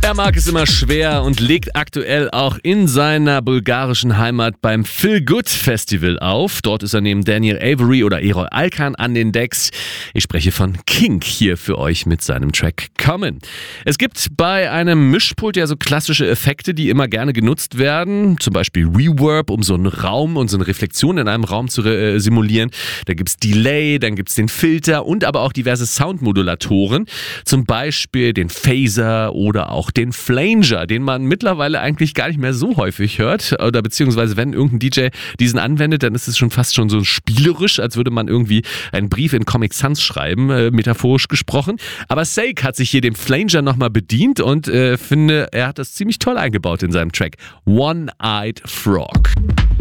Er mag es immer schwer und legt aktuell auch in seiner bulgarischen Heimat beim Feel Good Festival auf. Dort ist er neben Daniel Avery oder Erol Alkan an den Decks. Ich spreche von King hier für euch mit seinem Track Common. Es gibt bei einem Mischpult ja so klassische Effekte, die immer gerne genutzt werden. Zum Beispiel Reverb, um so einen Raum und so eine Reflexion in einem Raum zu simulieren. Da gibt's Delay, dann gibt's den Filter und aber auch diverse Soundmodulatoren. Zum Beispiel den Phaser oder auch den Flanger, den man mittlerweile eigentlich gar nicht mehr so häufig hört. Oder beziehungsweise wenn irgendein DJ diesen anwendet, dann ist es schon fast schon so spielerisch, als würde man irgendwie einen Brief in Comic Sans schreiben, metaphorisch gesprochen. Aber Sake hat sich hier dem Flanger nochmal bedient und finde, er hat das ziemlich toll eingebaut in seinem Track One-Eyed Frog.